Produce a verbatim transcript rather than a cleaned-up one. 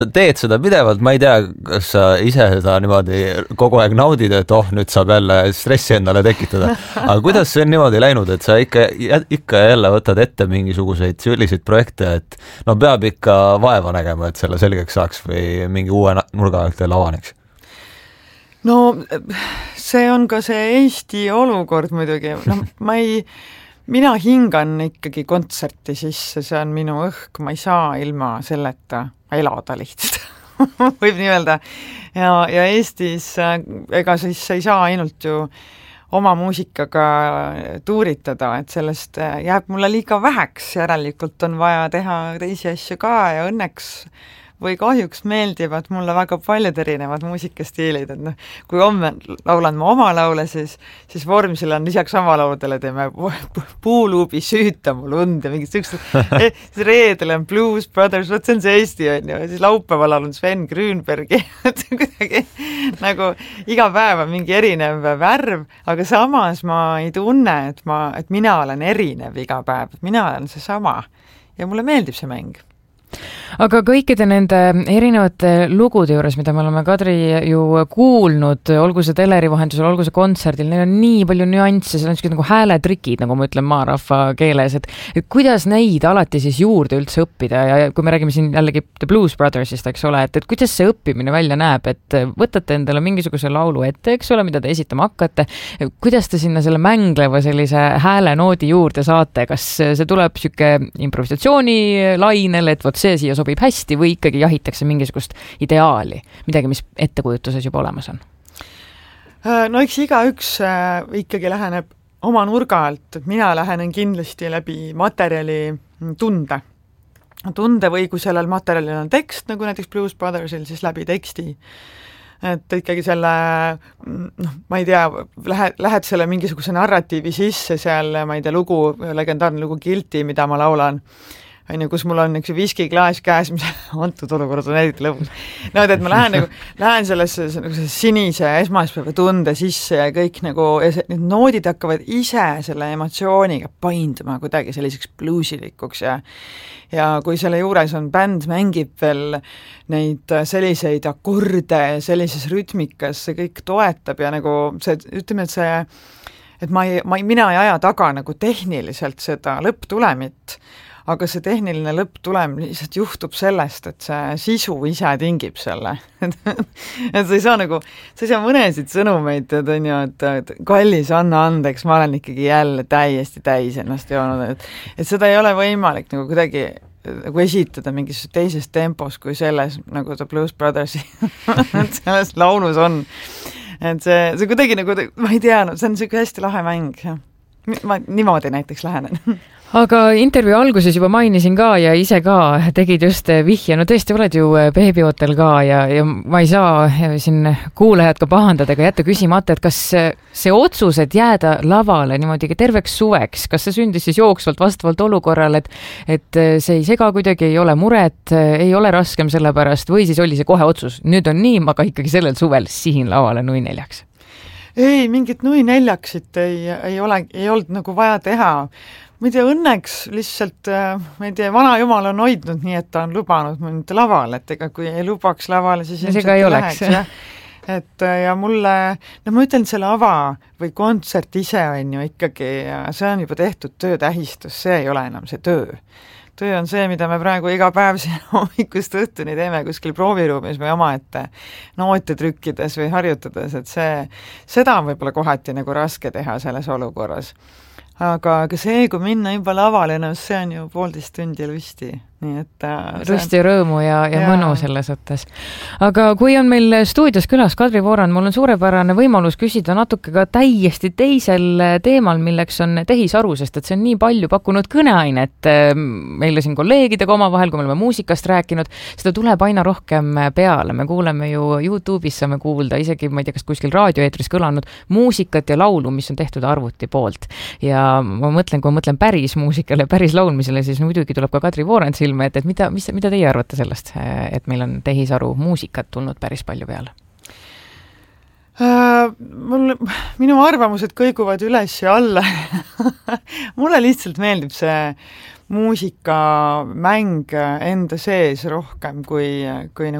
teed seda pidevalt, ma ei tea, kas sa ise seda niimoodi kogu aeg naudid, et oh, nüüd saab jälle stressi endale tekitada. Aga kuidas see on niimoodi läinud, et sa ikka, ikka jälle võtad ette mingisuguseid selliseid projekte, et no peab ikka vaeva nägema, et selle selgeks saaks või mingi uue nurga alt veel avaneks? No see on ka see Eesti olukord muidugi. No, ma ei, mina hingan ikkagi kontserti sisse, see on minu õhk, ma ei saa ilma selleta elada lihtsalt, võib nii öelda. Ja, ja Eestis, ega siis ei saa ainult ju oma muusikaga tuuritada, et sellest jääb mulle liiga väheks, järelikult on vaja teha teisi asju ka ja õnneks või kahjuks meeldivad mulle väga paljud erinevad muusikastiilid, et noh, kui homme laulan ma oma laule, siis, siis Vormsil on lisaks oma laudele teeme Puuluubi Süüta mu lund ja mingid süksid, siis reedel on Blues Brothers, võt see on see Eesti on ju, ja siis laupäeval on Sven Grünbergi, et kuidagi nagu iga päev on mingi erinev värv, aga samas ma ei tunne, et, ma, et mina olen erinev iga päev, mina olen see sama ja mulle meeldib see mäng. Aga kõikide nende erinevate lugude juures, mida me oleme Kadri ju kuulnud, olgu see teleri vahendusel, olgu see kontserdil, neil on nii palju nüansse, see on niisugused nagu hääletrikid, nagu ma ütlen maarahva keeles, et, et kuidas neid alati siis juurde üldse õppida ja kui me räägime siin jällegi The Blues Brothersist, eks ole, et, et kuidas see õppimine välja näeb, et võtate endale mingisuguse laulu ette, eks ole, mida te esitama hakkate, kuidas te sinna selle mängleva sellise häälenoodi juurde saate, kas see tuleb siuke improvisatsiooni lainel, et vot see siia sobib hästi või ikkagi jahitakse mingisugust ideaali, midagi, mis ettekujutuses juba olemas on? No eks igaüks ikkagi läheneb oma nurga alt, et mina lähenen kindlasti läbi materjali tunde. Tunde või kui sellel materjalil on tekst, nagu näiteks Blues Brothersil, siis läbi teksti. Et ikkagi selle, noh, ma ei tea, lähed, lähed selle mingisuguse narratiivi sisse seal, ma ei tea, lugu, legendaarne lugu Guilty, mida ma laulan, on ju, kus mul on üks viskiklaas käes, mis antud olukorras on eriti lõbus. No, et ma lähen, nagu, lähen sellesse, sellesse sinise esmaspäeva tunde sisse ja kõik nagu, ja see, need noodid hakkavad ise selle emotsiooniga painduma kuidagi selliseks bluusilikuks ja ja kui selle juures on bänd, mängib veel neid selliseid akorde sellises rütmikas, see kõik toetab ja nagu see, ütleme, et see, et ma ei, ma ei, mina ei aja taga nagu tehniliselt seda lõpptulemit, aga see tehniline lõpptulem lihtsalt juhtub sellest, et see sisu ise tingib selle. et sa ei saa nagu, sa ei saa mõnesid sõnumeid, et on ju, et kallis, anna andeks, ma olen ikkagi jälle täiesti täis ennast joonud, et, et seda ei ole võimalik nagu kuidagi nagu esitada mingis teises tempos kui selles, nagu The Blues Brothersi et selles laulus on. Et see, see kuidagi nagu, ma ei tea, no, see on selline hästi lahe mäng, jah. Ma niimoodi näiteks lähenen. Aga intervjuu alguses juba mainisin ka ja ise ka tegid just vihje, no tõesti oled ju beebiootel ka ja, ja ma ei saa siin kuulajad ka pahandada, aga jätta küsimata, et kas see otsus, et jääda lavale niimoodi terveks suveks, kas see sündis siis jooksvalt vastavalt olukorrale, et, et see ei sega kuidagi, ei ole muret, ei ole raskem selle pärast või siis oli see kohe otsus, nüüd on nii, aga ikkagi sellel suvel sihin lavale nui neljaks? Ei, mingit nui neljaksit ei, ei, ole, ei olnud nagu vaja teha. Ma ei tea, õnneks lihtsalt, ma ei tea, vana jumal on hoidnud nii, et ta on lubanud mind lavale, et ega kui ei lubaks lavale, siis ilmselt ei oleks. Jah. Et ja mulle, no ma ütlen, see lava või kontsert ise on ju ikkagi, see on juba tehtud töötähistus, see ei ole enam see töö. Töö on see, mida me praegu iga päev siin hommikust õhtuni teeme kuskil prooviruumis või omaette noote trükkides või harjutades, et see, seda on võib-olla kohati nagu raske teha selles olukorras. Aga, aga see, kui minna juba lavale, no see on ju poolteist tundi lusti. Nii et Rust ja rõõmu ja, ja, ja mõnu selles võttes. Aga kui on meil stuudios külas Kadri Voorand, mul on suurepärane võimalus küsida natuke ka täiesti teisel teemal, milleks on tehisaru, sest et see on nii palju pakkunud kõneainet meile siin kolleegidega omavahel, kui me oleme muusikast rääkinud, seda tuleb aina rohkem peale. Me kuuleme ju YouTube'is, saame kuulda isegi, ma ei tea, kas kuskil raadioeetris kõlanud muusikat ja laulu, mis on tehtud arvuti poolt. Ja ma mõtlen, kui ma mõtlen päris muusikale, päris laulmisele, siis muidugi tuleb ka Kadri Voorand silma, et, et mida, mis, mida teie arvate sellest, et meil on tehisaru muusikat tulnud päris palju peale? Uh, mul, minu arvamused kõiguvad üles ja alla. Mulle lihtsalt meeldib see, muusikamäng enda sees rohkem kui, kui nagu